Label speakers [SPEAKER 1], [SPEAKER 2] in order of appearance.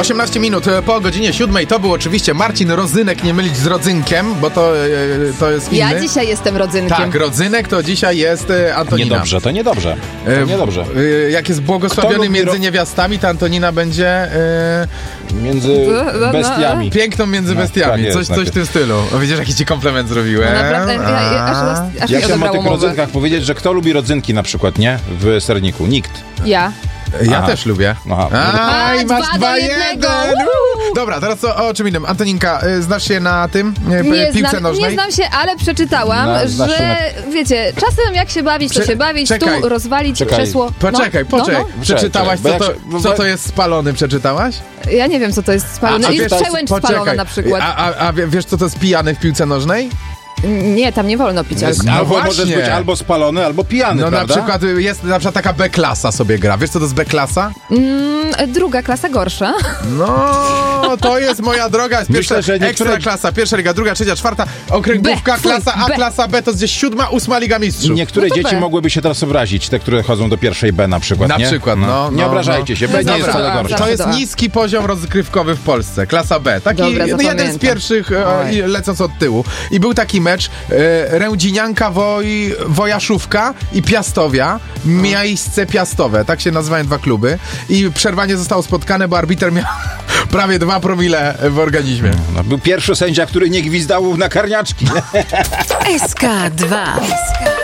[SPEAKER 1] 18 minut po godzinie 7 to był oczywiście Marcin Rodzynek, nie mylić z Rodzynkiem, bo to jest inny.
[SPEAKER 2] Ja dzisiaj jestem Rodzynkiem.
[SPEAKER 1] Tak, Rodzynek to dzisiaj jest Antonina.
[SPEAKER 3] Niedobrze, to niedobrze.
[SPEAKER 1] Jak jest błogosławiony między niewiastami, to Antonina będzie...
[SPEAKER 3] Między bestiami.
[SPEAKER 1] Piękną między bestiami,
[SPEAKER 3] tak
[SPEAKER 1] coś w tym stylu. O, widzisz, jaki ci komplement zrobiłem.
[SPEAKER 2] No, naprawdę, aż
[SPEAKER 3] Ja
[SPEAKER 2] mi
[SPEAKER 3] chciałem o
[SPEAKER 2] odebrało
[SPEAKER 3] tych
[SPEAKER 2] mowę.
[SPEAKER 3] rodzynkach powiedzieć, że kto lubi rodzynki na przykład, nie? W serniku. Nikt.
[SPEAKER 2] Ja.
[SPEAKER 1] Ja też lubię.
[SPEAKER 3] Aha.
[SPEAKER 1] Aj, masz
[SPEAKER 2] 2 do 1.
[SPEAKER 1] 2-1. Dobra, teraz o czym innym. Antoninka, znasz się na tym? Piłce nożnej?
[SPEAKER 2] Nie znam się, ale przeczytałam,
[SPEAKER 3] Znasz się
[SPEAKER 2] że wiecie, czasem jak się bawić, to się bawić,
[SPEAKER 1] czekaj.
[SPEAKER 2] tu rozwalić
[SPEAKER 3] Czekaj.
[SPEAKER 2] krzesło.
[SPEAKER 1] Poczekaj. Przeczytałaś,
[SPEAKER 3] Czekaj,
[SPEAKER 1] co to jest spalony? Przeczytałaś?
[SPEAKER 2] Ja nie wiem, co to jest spalone. Jest
[SPEAKER 1] wiesz,
[SPEAKER 2] przełęcz spalona na przykład.
[SPEAKER 1] A wiesz, co to jest pijany w piłce nożnej?
[SPEAKER 2] Nie, tam nie wolno pić alkoholu.
[SPEAKER 1] No
[SPEAKER 3] Albo
[SPEAKER 1] właśnie.
[SPEAKER 3] możesz być albo spalony, albo pijany,
[SPEAKER 1] No
[SPEAKER 3] prawda?
[SPEAKER 1] na przykład jest taka B-klasa sobie gra. Wiesz, co to jest B-klasa?
[SPEAKER 2] Druga klasa gorsza.
[SPEAKER 1] No, to jest moja droga. Jest
[SPEAKER 3] Myślę,
[SPEAKER 1] pierwsza,
[SPEAKER 3] że niektóre-
[SPEAKER 1] ekstra klasa, pierwsza liga, druga, trzecia, czwarta, okręgówka,
[SPEAKER 2] B,
[SPEAKER 1] klasa A,
[SPEAKER 2] B.
[SPEAKER 1] klasa B, to jest gdzieś 7., 8. Liga Mistrzów.
[SPEAKER 3] Niektóre
[SPEAKER 2] No to
[SPEAKER 3] dzieci
[SPEAKER 2] B.
[SPEAKER 3] mogłyby się teraz obrazić, te, które chodzą do pierwszej B na przykład,
[SPEAKER 1] Na
[SPEAKER 3] nie?
[SPEAKER 1] przykład,
[SPEAKER 3] Nie obrażajcie się, B nie
[SPEAKER 2] Dobra,
[SPEAKER 3] jest wcale
[SPEAKER 2] dobra.
[SPEAKER 3] gorsza.
[SPEAKER 1] To jest
[SPEAKER 2] Dobra.
[SPEAKER 1] niski poziom rozgrywkowy w Polsce, klasa B. Taki
[SPEAKER 2] Dobra,
[SPEAKER 1] jeden z
[SPEAKER 2] zapamiętam.
[SPEAKER 1] pierwszych, lecąc od tyłu. I był taki mecz, Rędzinianka Wojaszówka i Piastowia, Miejsce Piastowe, tak się nazywają dwa kluby. I przerwanie zostało spotkane, bo arbiter miał prawie 2 promile w organizmie.
[SPEAKER 3] No, był pierwszy sędzia, który nie gwizdał na karniaczki.
[SPEAKER 4] SK2.